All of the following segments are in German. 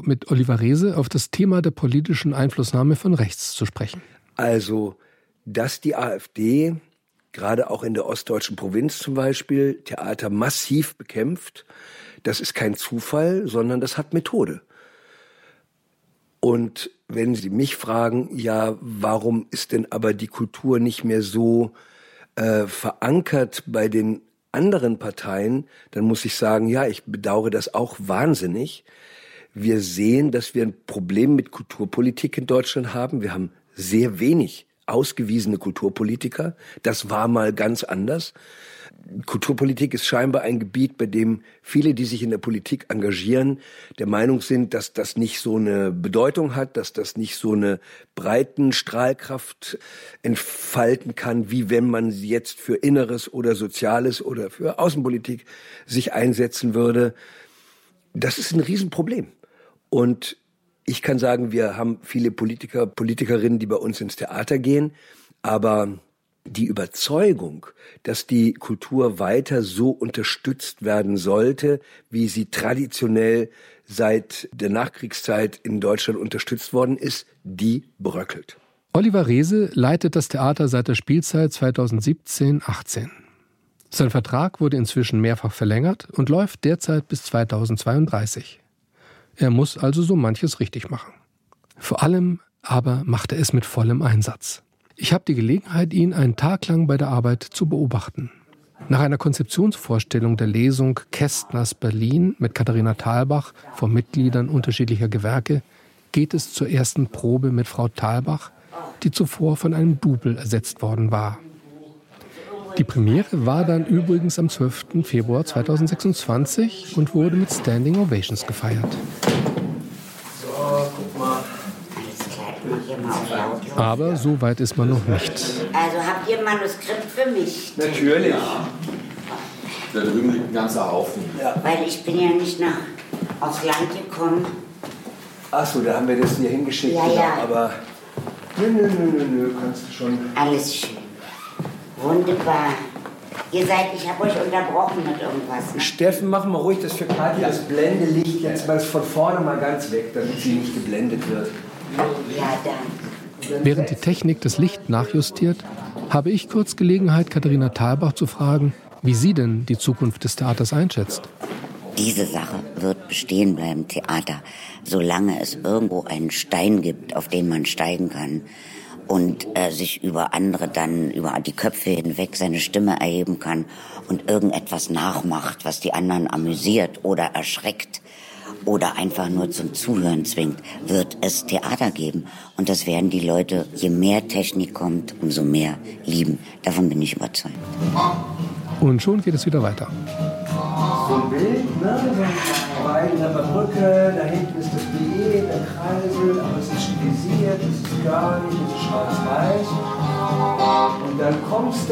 mit Oliver Reese auf das Thema der politischen Einflussnahme von rechts zu sprechen. Also, dass die AfD, gerade auch in der ostdeutschen Provinz zum Beispiel, Theater massiv bekämpft, das ist kein Zufall, sondern das hat Methode. Und wenn Sie mich fragen, ja, warum ist denn aber die Kultur nicht mehr so verankert bei den anderen Parteien, dann muss ich sagen, ja, ich bedauere das auch wahnsinnig. Wir sehen, dass wir ein Problem mit Kulturpolitik in Deutschland haben. Wir haben sehr wenig ausgewiesene Kulturpolitiker. Das war mal ganz anders. Kulturpolitik ist scheinbar ein Gebiet, bei dem viele, die sich in der Politik engagieren, der Meinung sind, dass das nicht so eine Bedeutung hat, dass das nicht so eine breiten Strahlkraft entfalten kann, wie wenn man jetzt für Inneres oder Soziales oder für Außenpolitik sich einsetzen würde. Das ist ein Riesenproblem. Und ich kann sagen, wir haben viele Politiker, Politikerinnen, die bei uns ins Theater gehen, aber die Überzeugung, dass die Kultur weiter so unterstützt werden sollte, wie sie traditionell seit der Nachkriegszeit in Deutschland unterstützt worden ist, die bröckelt. Oliver Reese leitet das Theater seit der Spielzeit 2017/18. Sein Vertrag wurde inzwischen mehrfach verlängert und läuft derzeit bis 2032. Er muss also so manches richtig machen. Vor allem aber macht er es mit vollem Einsatz. Ich habe die Gelegenheit, ihn einen Tag lang bei der Arbeit zu beobachten. Nach einer Konzeptionsvorstellung der Lesung Kästners Berlin mit Katharina Thalbach vor Mitgliedern unterschiedlicher Gewerke geht es zur ersten Probe mit Frau Thalbach, die zuvor von einem Double ersetzt worden war. Die Premiere war dann übrigens am 12. Februar 2026 und wurde mit Standing Ovations gefeiert. So, guck mal. Aber so weit ist man noch nicht. Also habt ihr ein Manuskript für mich? Natürlich. Ja. Da drüben liegt ein ganzer Haufen. Ja. Weil ich bin ja nicht aufs Land gekommen. Ach so, da haben wir das hier hingeschickt. Ja, ja. Aber nö, kannst du schon. Alles schön. Wunderbar. Ich habe euch unterbrochen mit irgendwas. Ne? Steffen, mach mal ruhig das für Kathi, das Blendelicht jetzt mal von vorne mal ganz weg, damit sie nicht geblendet wird. Ja, dann. Während die Technik das Licht nachjustiert, habe ich kurz Gelegenheit, Katharina Thalbach zu fragen, wie sie denn die Zukunft des Theaters einschätzt. Diese Sache wird bestehen bleiben, Theater, solange es irgendwo einen Stein gibt, auf den man steigen kann und sich über andere dann, über die Köpfe hinweg seine Stimme erheben kann und irgendetwas nachmacht, was die anderen amüsiert oder erschreckt oder einfach nur zum Zuhören zwingt, wird es Theater geben. Und das werden die Leute, je mehr Technik kommt, umso mehr lieben. Davon bin ich überzeugt. Und schon geht es wieder weiter. So ein Bild, ne? So ein Brücke, da hinten ist das BE, der Kreisel, aber es ist stilisiert, es ist gar nicht, es ist schwarz-weiß. Und dann kommst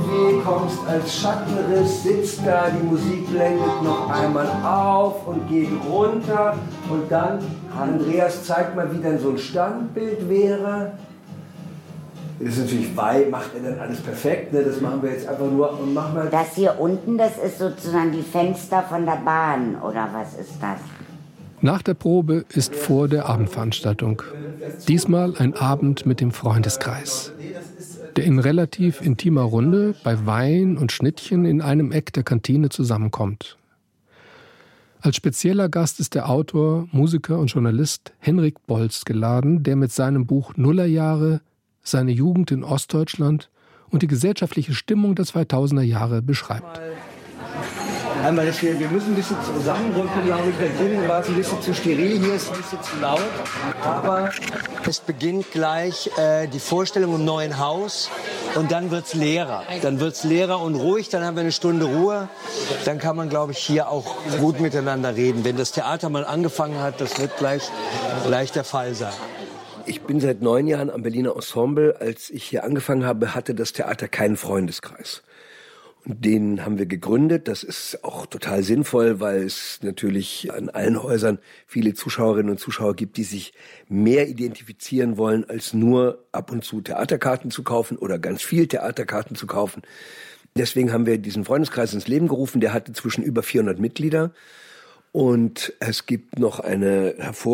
als Schattenriss, sitzt da, die Musik blendet noch einmal auf und geht runter. Und dann, Andreas zeigt mal, wie dann so ein Standbild wäre. Das ist natürlich macht er dann alles perfekt, ne? Das machen wir jetzt einfach nur und machen wir. Das hier unten, das ist sozusagen die Fenster von der Bahn, oder was ist das? Nach der Probe ist vor der Abendveranstaltung. Diesmal ein Abend mit dem Freundeskreis, der in relativ intimer Runde bei Wein und Schnittchen in einem Eck der Kantine zusammenkommt. Als spezieller Gast ist der Autor, Musiker und Journalist Henrik Bolz geladen, der mit seinem Buch Nullerjahre seine Jugend in Ostdeutschland und die gesellschaftliche Stimmung der 2000er Jahre beschreibt. Einmal, wir müssen ein bisschen zusammenrücken, glaube ich. Da drinnen war es ein bisschen zu steril, hier ist es ein bisschen zu laut. Aber es beginnt gleich die Vorstellung im neuen Haus und dann wird es leerer. Dann wird es leerer und ruhig, dann haben wir eine Stunde Ruhe. Dann kann man, glaube ich, hier auch gut miteinander reden. Wenn das Theater mal angefangen hat, das wird gleich der Fall sein. Ich bin seit 9 Jahren am Berliner Ensemble. Als ich hier angefangen habe, hatte das Theater keinen Freundeskreis. Und den haben wir gegründet. Das ist auch total sinnvoll, weil es natürlich an allen Häusern viele Zuschauerinnen und Zuschauer gibt, die sich mehr identifizieren wollen, als nur ab und zu Theaterkarten zu kaufen oder ganz viel Theaterkarten zu kaufen. Deswegen haben wir diesen Freundeskreis ins Leben gerufen. Der hat inzwischen über 400 Mitglieder. Und es gibt noch eine